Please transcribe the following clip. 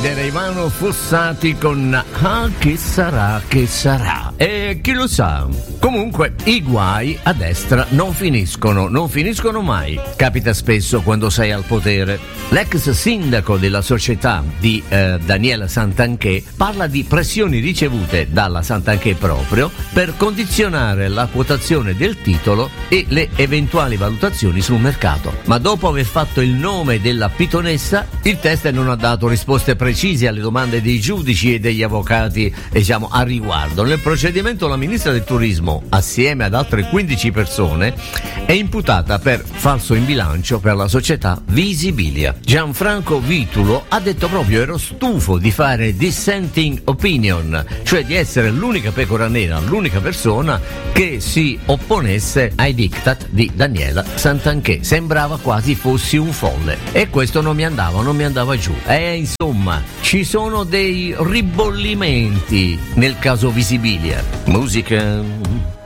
era Ivano Fossati con Ah, che sarà, che sarà. E chi lo sa? Comunque i guai a destra non finiscono mai. Capita spesso quando sei al potere. L'ex sindaco della società di Daniela Santanchè parla di pressioni ricevute dalla Santanchè proprio per condizionare la quotazione del titolo e le eventuali valutazioni sul mercato. Ma dopo aver fatto il nome della pitonessa, il test non ha dato risposte precise alle domande dei giudici e degli avvocati a riguardo. Nel procedimento la ministra del turismo, assieme ad altre 15 persone, è imputata per falso in bilancio per la società Visibilia. Gianfranco Vitulo ha detto proprio: ero stufo di fare dissenting opinion, cioè di essere l'unica pecora nera, l'unica persona che si opponesse ai diktat di Daniela Santanchè. Sembrava quasi fossi un folle e questo non mi andava giù. Insomma, ci sono dei ribollimenti nel caso Visibilia. Musica.